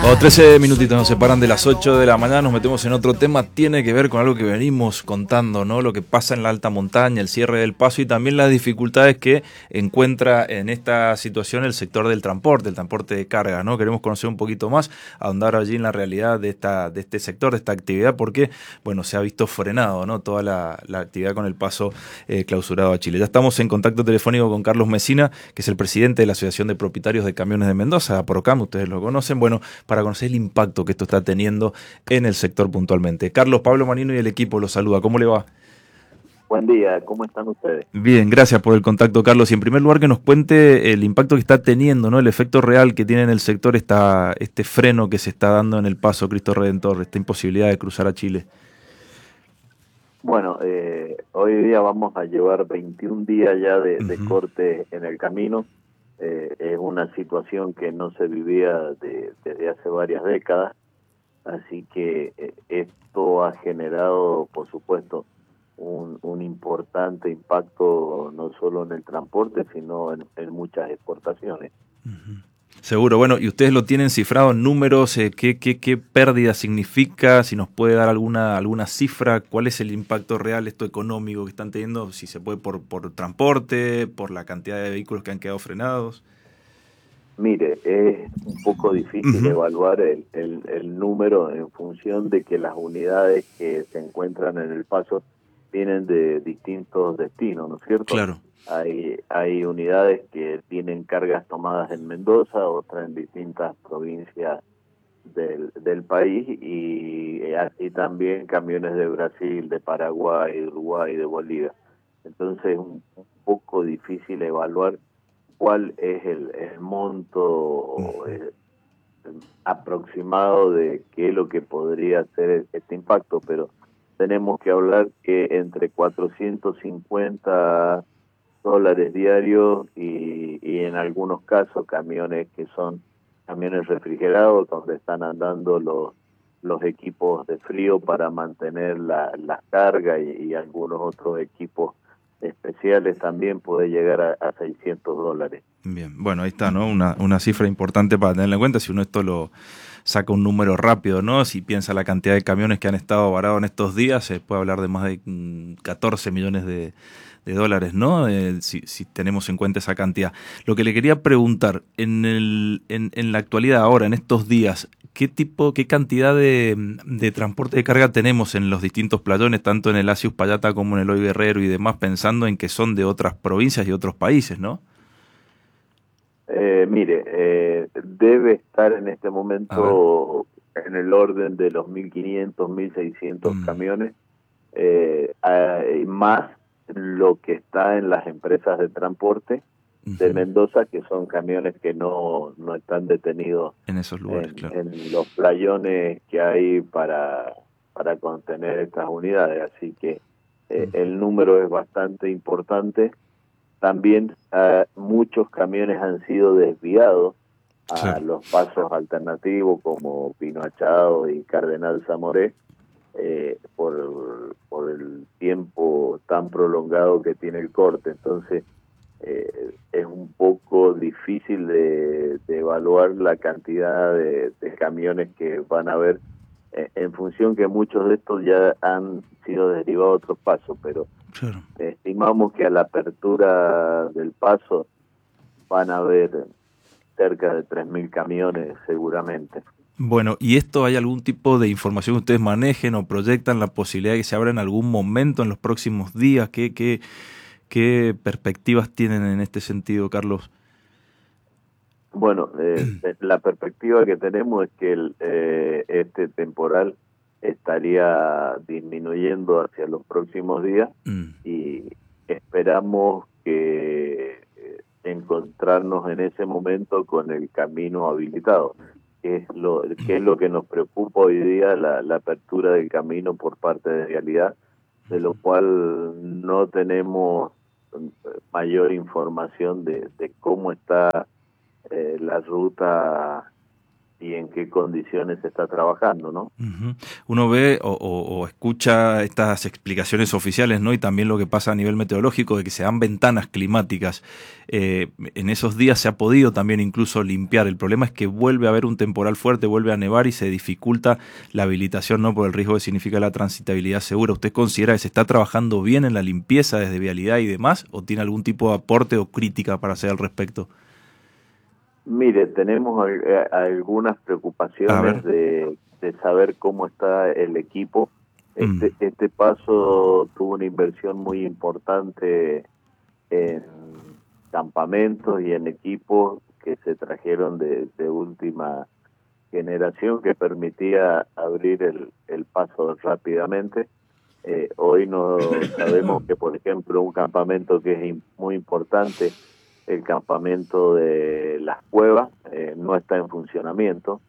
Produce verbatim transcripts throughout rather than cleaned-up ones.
Bueno, trece minutitos nos separan de las ocho de la mañana, nos metemos en otro tema, tiene que ver con algo que venimos contando, ¿no? Lo que pasa en la alta montaña, el cierre del paso y también las dificultades que encuentra en esta situación el sector del transporte, el transporte de carga, ¿no? Queremos conocer un poquito más, ahondar allí en la realidad de esta de este sector, de esta actividad, porque, bueno, se ha visto frenado, ¿no? Toda la, la actividad con el paso eh, clausurado a Chile. Ya estamos en contacto telefónico con Carlos Mesina, que es el presidente de la Asociación de Propietarios de Camiones de Mendoza, Procam, ustedes lo conocen, bueno, para conocer el impacto que esto está teniendo en el sector puntualmente. Carlos, Pablo Manino y el equipo los saluda. ¿Cómo le va? Buen día, ¿cómo están ustedes? Bien, gracias por el contacto, Carlos. Y en primer lugar que nos cuente el impacto que está teniendo, ¿no? El efecto real que tiene en el sector esta, este freno que se está dando en el paso Cristo Redentor, esta imposibilidad de cruzar a Chile. Bueno, eh, hoy día vamos a llevar veintiún días ya de, de Uh-huh. corte en el camino. Eh, es una situación que no se vivía de, desde hace varias décadas, así que eh, esto ha generado, por supuesto, un, un importante impacto no solo en el transporte, sino en, en muchas exportaciones. Uh-huh. Seguro, bueno, y ustedes lo tienen cifrado en números, eh, ¿qué, qué, qué pérdida significa? Si nos puede dar alguna alguna cifra, ¿cuál es el impacto real, esto económico que están teniendo? Si se puede por, por transporte, por la cantidad de vehículos que han quedado frenados. Mire, es un poco difícil Uh-huh. evaluar el, el, el número en función de que las unidades que se encuentran en el paso vienen de distintos destinos, ¿no es cierto? Claro. Hay, hay unidades que tienen cargas tomadas en Mendoza, otras en distintas provincias del, del país y así también camiones de Brasil, de Paraguay, de Uruguay, de Bolivia. Entonces es un, un poco difícil evaluar cuál es el, el monto eh, aproximado de qué es lo que podría ser este impacto, pero tenemos que hablar que entre cuatrocientos cincuenta dólares diarios y, y en algunos casos camiones que son camiones refrigerados donde están andando los los equipos de frío para mantener la, la carga y, y algunos otros equipos especiales también puede llegar a, a seiscientos dólares. Bien, bueno, ahí está, ¿no? Una, una cifra importante para tenerla en cuenta. Si uno esto lo saca un número rápido, ¿no? Si piensa la cantidad de camiones que han estado varados en estos días, se puede hablar de más de mm, catorce millones de, de dólares, ¿no? Eh, si, si tenemos en cuenta esa cantidad. Lo que le quería preguntar, en, el, en, en la actualidad ahora, en estos días, ¿qué tipo, qué cantidad de, de transporte de carga tenemos en los distintos playones, tanto en el Asia Uspallata como en el Hoy Guerrero y demás, pensando en que son de otras provincias y otros países, ¿no? Eh, mire, eh, debe estar en este A ver. momento en el orden de los mil quinientos, mil seiscientos Mm. camiones, eh, eh, más lo que está en las empresas de transporte de Uh-huh. Mendoza, que son camiones que no, no están detenidos En esos lugares, en, claro. en los playones que hay para, para contener estas unidades. Así que eh, Uh-huh. el número es bastante importante. También uh, muchos camiones han sido desviados a Claro. los pasos alternativos como Pino Achado y Cardenal Zamoré eh, por, por el tiempo tan prolongado que tiene el corte. Entonces eh, es un poco difícil de, de evaluar la cantidad de, de camiones que van a haber eh, en función que muchos de estos ya han sido derivados a otros pasos, pero Claro. estimamos que a la apertura del paso van a haber cerca de tres mil camiones seguramente. Bueno, ¿y esto hay algún tipo de información que ustedes manejen o proyectan la posibilidad de que se abra en algún momento en los próximos días? ¿Qué, qué, qué perspectivas tienen en este sentido, Carlos? Bueno, eh, la perspectiva que tenemos es que el, eh, este temporal estaría disminuyendo hacia los próximos días Mm. y esperamos que eh, encontrarnos en ese momento con el camino habilitado, que es lo que es lo que nos preocupa hoy día, la, la apertura del camino por parte de Vialidad, de lo cual no tenemos mayor información de, de cómo está eh, la ruta y en qué condiciones se está trabajando, ¿no? Uh-huh. Uno ve o, o, o escucha estas explicaciones oficiales, ¿no? Y también lo que pasa a nivel meteorológico, de que se dan ventanas climáticas. Eh, en esos días se ha podido también incluso limpiar. El problema es que vuelve a haber un temporal fuerte, vuelve a nevar y se dificulta la habilitación, ¿no? Por el riesgo que significa la transitabilidad segura. ¿Usted considera que se está trabajando bien en la limpieza desde vialidad y demás? ¿O tiene algún tipo de aporte o crítica para hacer al respecto? Mire, tenemos eh, algunas preocupaciones de, de saber cómo está el equipo. Este, mm. este paso tuvo una inversión muy importante en campamentos y en equipos que se trajeron de, de última generación, que permitía abrir el, el paso rápidamente. Eh, hoy no sabemos que, por ejemplo, un campamento que es muy importante, el campamento de las cuevas, eh, no está en funcionamiento,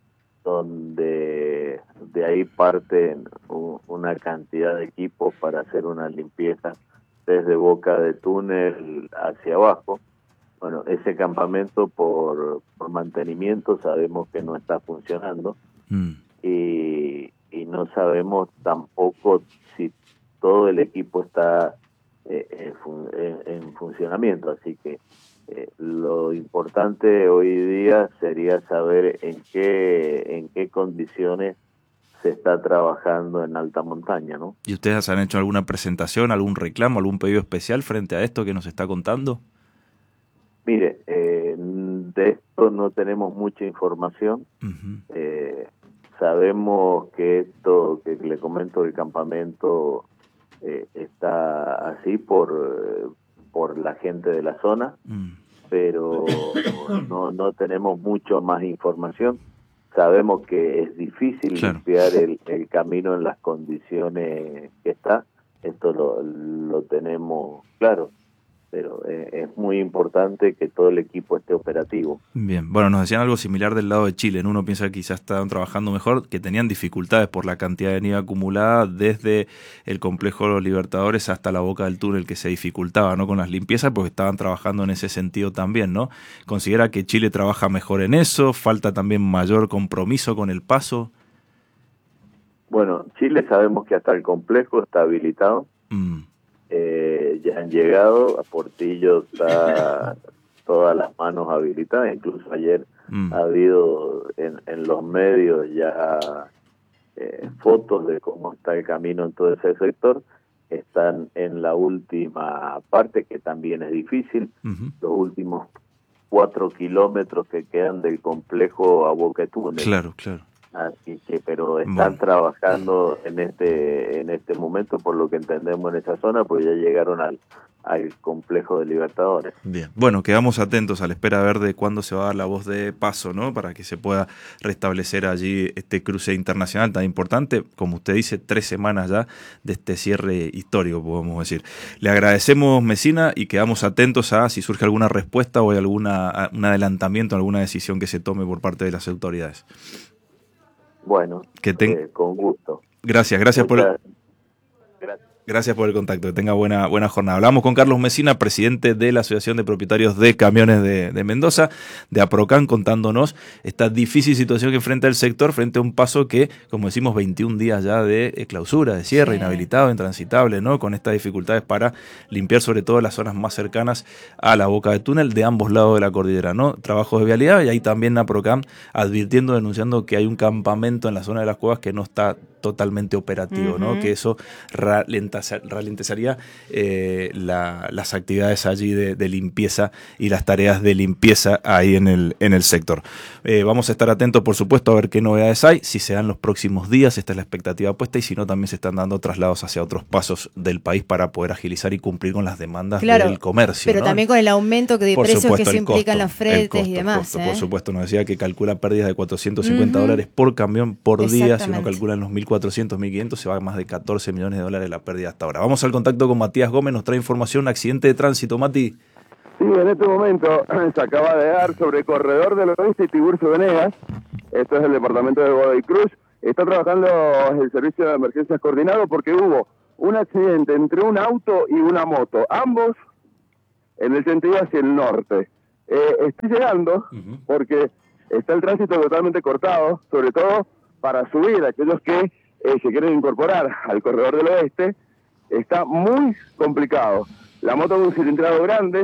donde de ahí parten un, una cantidad de equipos para hacer una limpieza desde boca de túnel hacia abajo. Bueno, ese campamento por, por mantenimiento sabemos que no está funcionando, mm. y, y no sabemos tampoco si todo el equipo está eh, en, fun en, en funcionamiento, así que eh, lo importante hoy día sería saber en qué en qué condiciones se está trabajando en alta montaña, ¿no? ¿Y ustedes han hecho alguna presentación, algún reclamo, algún pedido especial frente a esto que nos está contando? Mire, eh, de esto no tenemos mucha información. Uh-huh. eh, sabemos que esto que le comento del campamento eh, está así por, por la gente de la zona, uh-huh. pero no, no tenemos mucho más información. Sabemos que es difícil claro. limpiar el, el camino en las condiciones que está. Esto lo, lo tenemos claro. Pero eh, es muy importante que todo el equipo esté operativo. Bien, bueno, nos decían algo similar del lado de Chile, ¿no? Uno piensa que quizás estaban trabajando mejor, que tenían dificultades por la cantidad de nieve acumulada desde el complejo de los Libertadores hasta la boca del túnel, que se dificultaba, ¿no? Con las limpiezas, porque estaban trabajando en ese sentido también, ¿no? ¿Considera que Chile trabaja mejor en eso? ¿Falta también mayor compromiso con el paso? Bueno, Chile sabemos que hasta el complejo está habilitado. Mm. Eh, ya han llegado, a Portillo está todas las manos habilitadas, incluso ayer mm. ha habido en, en los medios ya eh, fotos de cómo está el camino en todo ese sector. Están en la última parte, que también es difícil, uh-huh. los últimos cuatro kilómetros que quedan del complejo a Boca de Túnel. Claro, claro. Así que, pero están bueno. trabajando en este en este momento, por lo que entendemos, en esa zona, pues ya llegaron al, al complejo de Libertadores. Bien, bueno, quedamos atentos a la espera a ver de cuándo se va a dar la voz de paso, ¿no? Para que se pueda restablecer allí este cruce internacional tan importante, como usted dice, tres semanas ya de este cierre histórico, podemos decir. Le agradecemos, Mesina, y quedamos atentos a si surge alguna respuesta o hay alguna un adelantamiento, alguna decisión que se tome por parte de las autoridades. Bueno, que ten... eh, con gusto. Gracias, gracias Muchas... por el... Gracias por el contacto, que tenga buena buena jornada. Hablamos con Carlos Mesina, presidente de la Asociación de Propietarios de Camiones de, de Mendoza, de APROCAM, contándonos esta difícil situación que enfrenta el sector frente a un paso que, como decimos, veintiún días ya de clausura, de cierre, sí. inhabilitado, intransitable, ¿no? Con estas dificultades para limpiar sobre todo las zonas más cercanas a la boca de túnel de ambos lados de la cordillera, ¿no? Trabajos de vialidad, y ahí también APROCAM advirtiendo, denunciando que hay un campamento en la zona de las cuevas que no está totalmente operativo, uh-huh. ¿no? Que eso ralentizaría eh, la, las actividades allí de, de limpieza y las tareas de limpieza ahí en el, en el sector. Eh, vamos a estar atentos, por supuesto, a ver qué novedades hay, si se dan los próximos días, esta es la expectativa puesta, y si no, también se están dando traslados hacia otros pasos del país para poder agilizar y cumplir con las demandas claro, del comercio. Pero ¿no? también con el aumento de por precios supuesto, que se implican los fretes costo, y demás. Costo, ¿eh? Por supuesto, nos decía que calcula pérdidas de cuatrocientos cincuenta uh-huh. dólares por camión por día, si uno calcula en los mil cuatrocientos, mil quinientos, se va a más de catorce millones de dólares la pérdida hasta ahora. Vamos al contacto con Matías Gómez, nos trae información, accidente de tránsito, Mati. Sí, en este momento se acaba de dar sobre Corredor del Oeste y Tiburcio Venegas, esto es el departamento de Godoy Cruz, está trabajando el servicio de emergencias coordinado porque hubo un accidente entre un auto y una moto, ambos en el sentido hacia el norte. Eh, estoy llegando uh-huh. porque está el tránsito totalmente cortado, sobre todo para subir, aquellos que eh, se quieren incorporar al corredor del oeste, está muy complicado. La moto de un cilindrado grande,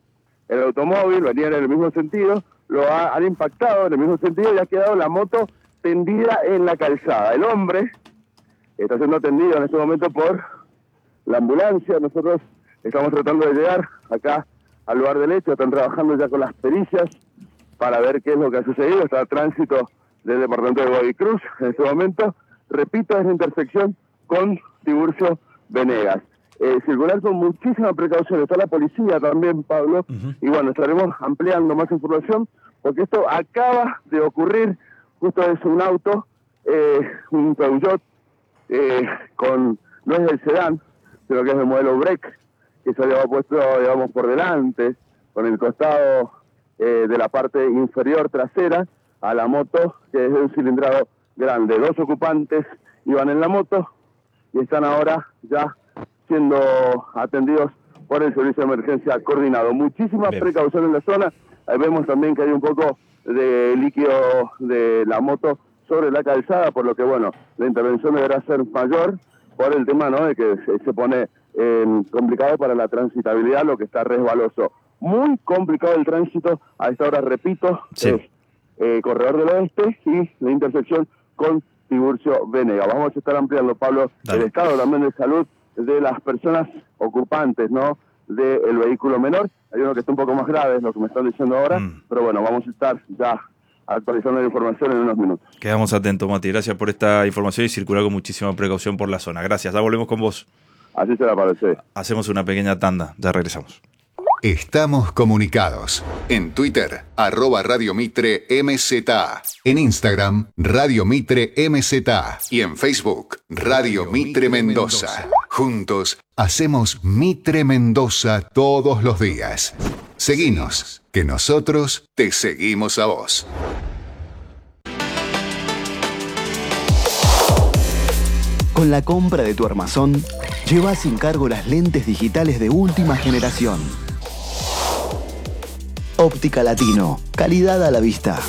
el automóvil venía en el mismo sentido, lo ha, han impactado en el mismo sentido y ha quedado la moto tendida en la calzada. El hombre está siendo atendido en este momento por la ambulancia. Nosotros estamos tratando de llegar acá al lugar del hecho, están trabajando ya con las pericias para ver qué es lo que ha sucedido. Está el tránsito del departamento de Godoy Cruz en este momento. Repito, es la intersección con Tiburcio Venegas. Eh, circular con muchísima precaución. Está la policía también, Pablo, uh-huh. y bueno, estaremos ampliando más información, porque esto acaba de ocurrir. Justo es un auto, eh, un Peugeot, eh, con, no es el sedán, sino que es el modelo Break, que se había puesto, digamos, por delante, con el costado eh, de la parte inferior trasera, a la moto, que es de un cilindrado grande. Dos ocupantes iban en la moto y están ahora ya siendo atendidos por el servicio de emergencia coordinado. Muchísima Bien. precaución en la zona. Ahí vemos también que hay un poco de líquido de la moto sobre la calzada, por lo que, bueno, la intervención deberá ser mayor por el tema, ¿no?, de que se, se pone eh, complicado para la transitabilidad, lo que está resbaloso. Muy complicado el tránsito a esta hora, repito, sí. es eh, Corredor del Oeste y la intersección con Tiburcio Venegas. Vamos a estar ampliando, Pablo, Dale. el estado también de salud de las personas ocupantes, ¿no?, del vehículo menor. Hay uno que está un poco más grave, es lo que me están diciendo ahora, mm. pero bueno, vamos a estar ya actualizando la información en unos minutos. Quedamos atentos, Mati. Gracias por esta información y circular con muchísima precaución por la zona. Gracias, ya volvemos con vos. Así será, parece. Hacemos una pequeña tanda, ya regresamos. Estamos comunicados. En Twitter, arroba Radio Mitre M Z. En Instagram, Radio Mitre M Z. Y en Facebook, Radio Mitre Mendoza. Juntos, hacemos Mitre Mendoza todos los días. Seguinos, que nosotros te seguimos a vos. Con la compra de tu armazón, lleva sin cargo las lentes digitales de última generación. Óptica Latino, calidad a la vista.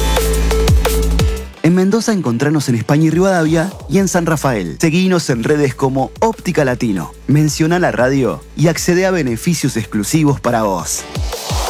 En Mendoza encontranos en España y Rivadavia y en San Rafael. Seguinos en redes como Óptica Latino. Menciona la radio y accede a beneficios exclusivos para vos.